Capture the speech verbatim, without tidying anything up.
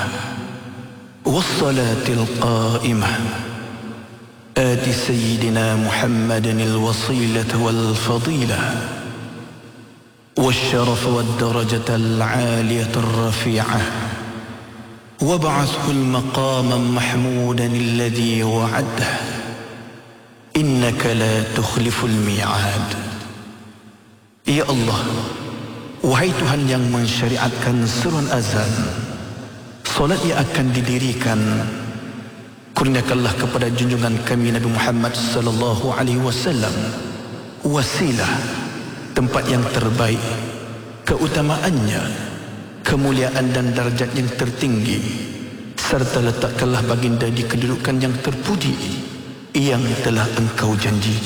والصلاة القائمة آت سيدنا محمد الوصيلة والفضيلة والشرف والدرجة العالية الرفيعة وابعثه المقاما محمودا الذي وعده إنك لا تخلف الميعاد. Ya Allah, wahai Tuhan yang mensyariatkan seruan azan, solat yang akan didirikan, kurniakanlah kepada junjungan kami Nabi Muhammad sallallahu alaihi wasallam wasilah, tempat yang terbaik, keutamaannya, kemuliaan dan darjat yang tertinggi, serta letakkanlah baginda di kedudukan yang terpuji yang telah engkau janji.